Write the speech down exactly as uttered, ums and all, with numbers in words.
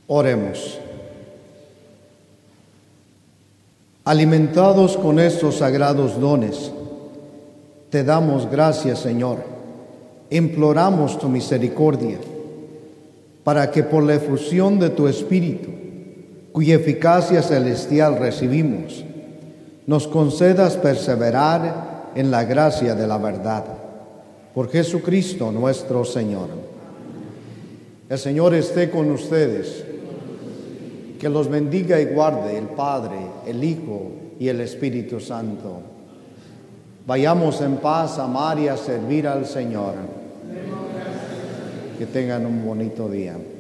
Oremos. Alimentados con estos sagrados dones, te damos gracias, Señor. Imploramos tu misericordia, para que por la efusión de tu Espíritu, cuya eficacia celestial recibimos, nos concedas perseverar en la gracia de la verdad. Por Jesucristo nuestro Señor. El Señor esté con ustedes. Que los bendiga y guarde el Padre, el Hijo y el Espíritu Santo. Vayamos en paz a amar y a servir al Señor. Que tengan un bonito día.